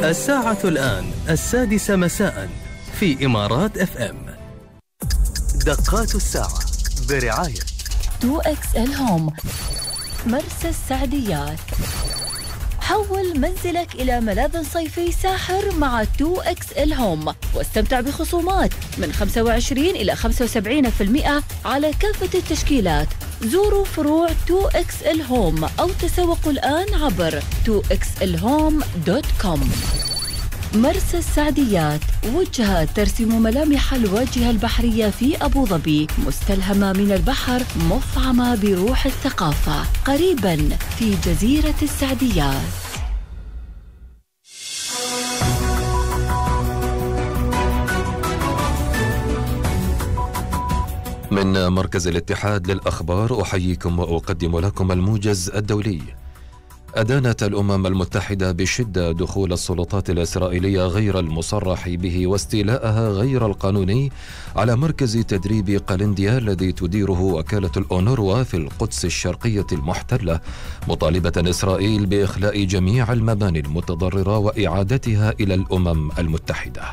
الساعة الآن 6 مساء في إمارات اف ام. دقات الساعة برعاية 2XL هوم مرسى السعديات. حول منزلك إلى ملاذ صيفي ساحر مع 2XL هوم واستمتع بخصومات من 25 إلى 75% على كافة التشكيلات. زوروا فروع 2XL هوم أو تسوقوا الآن عبر 2xlhome.com. مرسى السعديات، وجهة ترسم ملامح الواجهة البحرية في أبو ظبي، مستلهمة من البحر، مفعمة بروح الثقافة، قريباً في جزيرة السعديات. من مركز الاتحاد للأخبار أحييكم وأقدم لكم الموجز الدولي. أدانت الأمم المتحدة بشدة دخول السلطات الإسرائيلية غير المصرح به واستيلاءها غير القانوني على مركز تدريب قلنديا الذي تديره وكالة الأونروا في القدس الشرقية المحتلة، مطالبة إسرائيل بإخلاء جميع المباني المتضررة وإعادتها إلى الأمم المتحدة.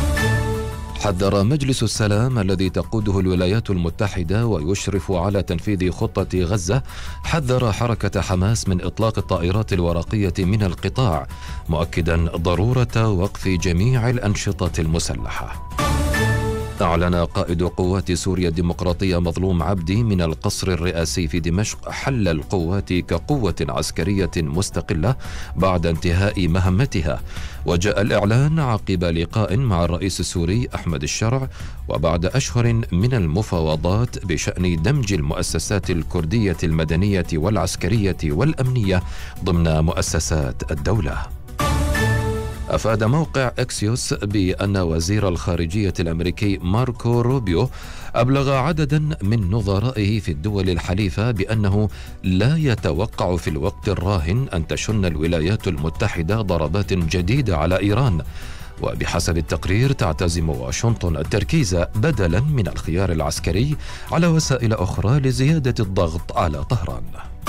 حذر مجلس السلام الذي تقوده الولايات المتحدة ويشرف على تنفيذ خطة غزة، حذر حركة حماس من إطلاق الطائرات الورقية من القطاع، مؤكدا ضرورة وقف جميع الأنشطة المسلحة. أعلن قائد قوات سوريا الديمقراطية مظلوم عبدي من القصر الرئاسي في دمشق حل القوات كقوة عسكرية مستقلة بعد انتهاء مهمتها، وجاء الإعلان عقب لقاء مع الرئيس السوري أحمد الشرع وبعد أشهر من المفاوضات بشأن دمج المؤسسات الكردية المدنية والعسكرية والأمنية ضمن مؤسسات الدولة. أفاد موقع إكسيوس بأن وزير الخارجية الأمريكي ماركو روبيو أبلغ عددا من نظرائه في الدول الحليفة بأنه لا يتوقع في الوقت الراهن أن تشن الولايات المتحدة ضربات جديدة على إيران، وبحسب التقرير تعتزم واشنطن التركيز بدلا من الخيار العسكري على وسائل أخرى لزيادة الضغط على طهران.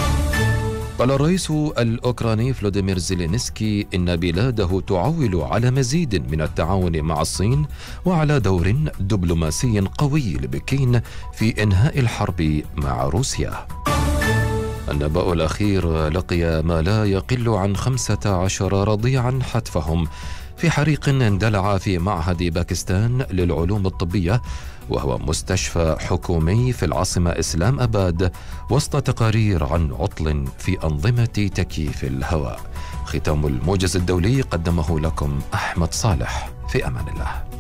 قال الرئيس الأوكراني فلوديمير زيلينسكي إن بلاده تعول على مزيد من التعاون مع الصين وعلى دور دبلوماسي قوي لبكين في إنهاء الحرب مع روسيا. النبأ الأخير لقي ما لا يقل عن 15 رضيعا حتفهم في حريق اندلع في معهد باكستان للعلوم الطبية، وهو مستشفى حكومي في العاصمة إسلام أباد، وسط تقارير عن عطل في أنظمة تكييف الهواء. ختام الموجز الدولي قدمه لكم أحمد صالح، في أمان الله.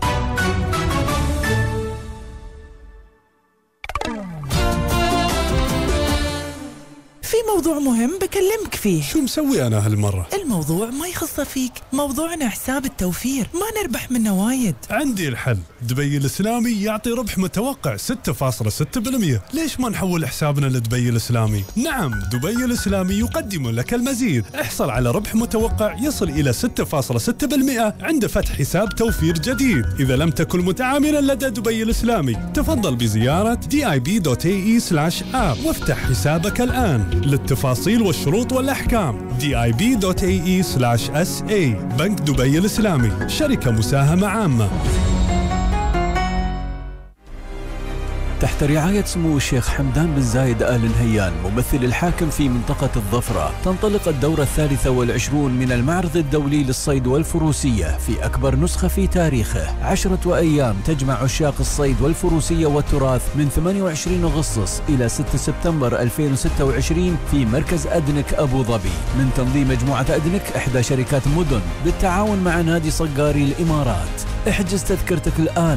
في موضوع مهم بكلمك فيه. شو مسوي أنا هالمرة؟ الموضوع ما يخص فيك، موضوعنا حساب التوفير، ما نربح منه وايد. عندي الحل، دبي الإسلامي يعطي ربح متوقع 6.6%. ليش ما نحول حسابنا لدبي الإسلامي؟ نعم، دبي الإسلامي يقدم لك المزيد. احصل على ربح متوقع يصل إلى 6.6% عند فتح حساب توفير جديد. إذا لم تكن متعاملا لدى دبي الإسلامي، تفضل بزيارة dib.ae/app وافتح حسابك الآن. للتفاصيل والشروط والأحكام dib.ae/sa. بنك دبي الإسلامي، شركة مساهمة عامة. تحت رعاية سمو الشيخ حمدان بن زايد آل نهيان ممثل الحاكم في منطقة الظفرة، تنطلق الدورة 23 من المعرض الدولي للصيد والفروسية في أكبر نسخة في تاريخه. 10 أيام تجمع عشاق الصيد والفروسية والتراث من 28 أغسطس إلى 6 سبتمبر 2026 في مركز أدنك أبو ظبي، من تنظيم مجموعة أدنك إحدى شركات مدن بالتعاون مع نادي صقاري الإمارات. احجز تذكرتك الآن